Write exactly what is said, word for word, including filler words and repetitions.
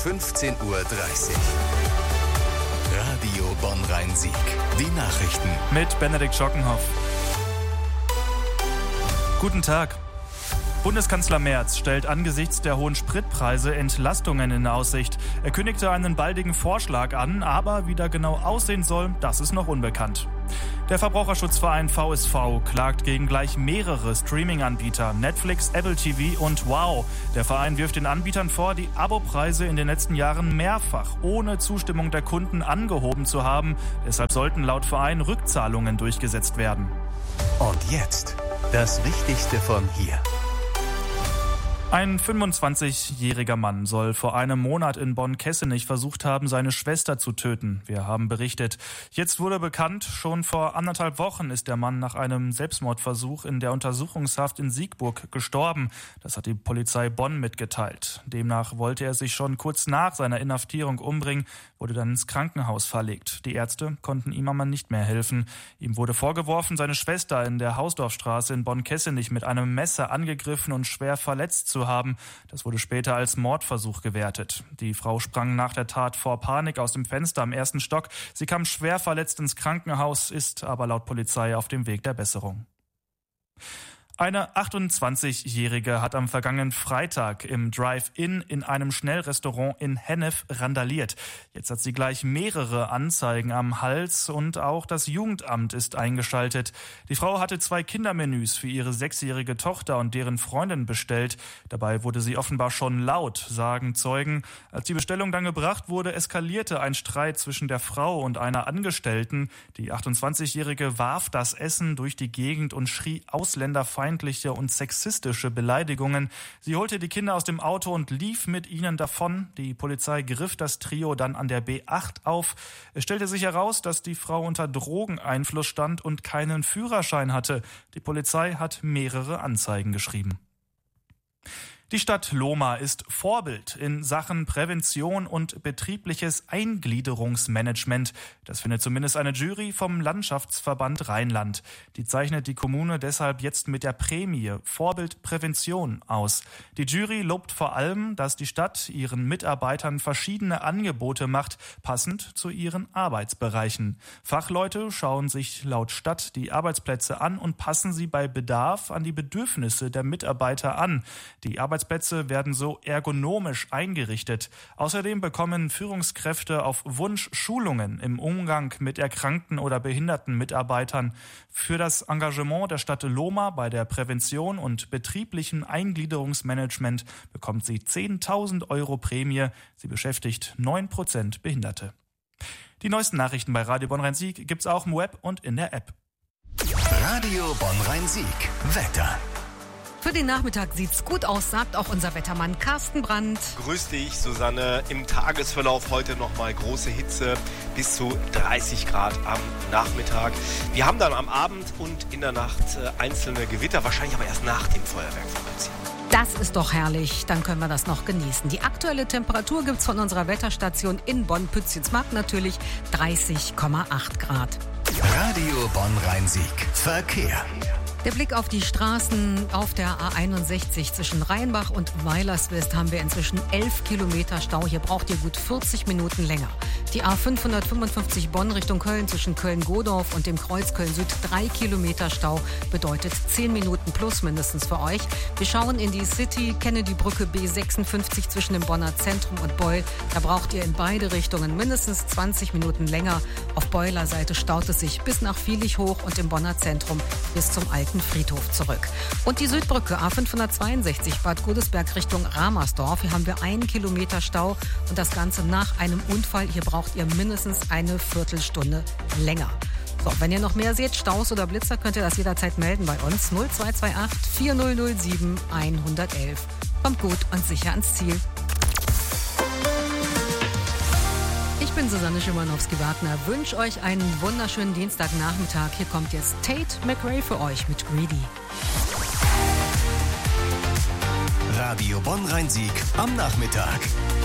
fünfzehn Uhr dreißig. Radio Bonn-Rhein-Sieg. Die Nachrichten. Mit Benedikt Schockenhoff. Guten Tag. Bundeskanzler Merz stellt angesichts der hohen Spritpreise Entlastungen in Aussicht. Er kündigte einen baldigen Vorschlag an, aber wie der genau aussehen soll, das ist noch unbekannt. Der Verbraucherschutzverein V S V klagt gegen gleich mehrere Streaming-Anbieter, Netflix, Apple T V und Wow. Der Verein wirft den Anbietern vor, die Abopreise in den letzten Jahren mehrfach ohne Zustimmung der Kunden angehoben zu haben. Deshalb sollten laut Verein Rückzahlungen durchgesetzt werden. Und jetzt das Wichtigste von hier. Ein fünfundzwanzigjähriger Mann soll vor einem Monat in Bonn-Kessenich versucht haben, seine Schwester zu töten. Wir haben berichtet. Jetzt wurde bekannt, schon vor anderthalb Wochen ist der Mann nach einem Selbstmordversuch in der Untersuchungshaft in Siegburg gestorben. Das hat die Polizei Bonn mitgeteilt. Demnach wollte er sich schon kurz nach seiner Inhaftierung umbringen, wurde dann ins Krankenhaus verlegt. Die Ärzte konnten ihm aber nicht mehr helfen. Ihm wurde vorgeworfen, seine Schwester in der Hausdorfstraße in Bonn-Kessenich mit einem Messer angegriffen und schwer verletzt zu haben. Das wurde später als Mordversuch gewertet. Die Frau sprang nach der Tat vor Panik aus dem Fenster am ersten Stock. Sie kam schwer verletzt ins Krankenhaus, ist aber laut Polizei auf dem Weg der Besserung. Eine achtundzwanzigjährige hat am vergangenen Freitag im Drive-In in einem Schnellrestaurant in Hennef randaliert. Jetzt hat sie gleich mehrere Anzeigen am Hals und auch das Jugendamt ist eingeschaltet. Die Frau hatte zwei Kindermenüs für ihre sechsjährige Tochter und deren Freundin bestellt. Dabei wurde sie offenbar schon laut, sagen Zeugen. Als die Bestellung dann gebracht wurde, eskalierte ein Streit zwischen der Frau und einer Angestellten. Die achtundzwanzigjährige warf das Essen durch die Gegend und schrie ausländerfeindliche und sexistische Beleidigungen. Sie holte die Kinder aus dem Auto und lief mit ihnen davon. Die Polizei griff das Trio dann an der B acht auf. Es stellte sich heraus, dass die Frau unter Drogeneinfluss stand und keinen Führerschein hatte. Die Polizei hat mehrere Anzeigen geschrieben. Die Stadt Lohmar ist Vorbild in Sachen Prävention und betriebliches Eingliederungsmanagement. Das findet zumindest eine Jury vom Landschaftsverband Rheinland. Die zeichnet die Kommune deshalb jetzt mit der Prämie Vorbild Prävention aus. Die Jury lobt vor allem, dass die Stadt ihren Mitarbeitern verschiedene Angebote macht, passend zu ihren Arbeitsbereichen. Fachleute schauen sich laut Stadt die Arbeitsplätze an und passen sie bei Bedarf an die Bedürfnisse der Mitarbeiter an. Die Arbeitsplätze werden so ergonomisch eingerichtet. Außerdem bekommen Führungskräfte auf Wunsch Schulungen im Umgang mit erkrankten oder behinderten Mitarbeitern. Für das Engagement der Stadt Lohmar bei der Prävention und betrieblichen Eingliederungsmanagement bekommt sie zehntausend Euro Prämie. Sie beschäftigt neun Prozent Behinderte. Die neuesten Nachrichten bei Radio Bonn-Rhein-Sieg gibt's auch im Web und in der App. Radio Bonn-Rhein-Sieg. Wetter. Für den Nachmittag sieht's gut aus, sagt auch unser Wettermann Carsten Brandt. Grüß dich, Susanne. Im Tagesverlauf heute nochmal große Hitze, bis zu dreißig Grad am Nachmittag. Wir haben dann am Abend und in der Nacht einzelne Gewitter, wahrscheinlich aber erst nach dem Feuerwerk vorbeziehen. Das ist doch herrlich, dann können wir das noch genießen. Die aktuelle Temperatur gibt's von unserer Wetterstation in Bonn-Pützchensmarkt natürlich dreißig Komma acht Grad. Radio Bonn-Rhein-Sieg. Verkehr. Der Blick auf die Straßen auf der A einundsechzig zwischen Rheinbach und Weilerswest haben wir inzwischen elf Kilometer Stau. Hier braucht ihr gut vierzig Minuten länger. Die A fünfhundertfünfundfünfzig Bonn Richtung Köln zwischen Köln-Godorf und dem Kreuz Köln-Süd drei Kilometer Stau bedeutet zehn Minuten plus mindestens für euch. Wir schauen in die City, Kennedy-Brücke B sechsundfünfzig zwischen dem Bonner Zentrum und Beul. Da braucht ihr in beide Richtungen mindestens zwanzig Minuten länger. Auf Beuler Seite staut es sich bis nach Vielig hoch und im Bonner Zentrum bis zum Alten Friedhof zurück. Und die Südbrücke A fünfhundertzweiundsechzig Bad Godesberg Richtung Ramersdorf. Hier haben wir einen Kilometer Stau und das Ganze nach einem Unfall. Hier braucht ihr mindestens eine Viertelstunde länger. So, wenn ihr noch mehr seht, Staus oder Blitzer, könnt ihr das jederzeit melden bei uns. null zwei zwei acht vier null null sieben eins eins eins. Kommt gut und sicher ans Ziel. Ich bin Susanne Schimanowski-Wagner, wünsche euch einen wunderschönen Dienstagnachmittag. Hier kommt jetzt Tate McRae für euch mit Greedy. Radio Bonn-Rhein-Sieg am Nachmittag.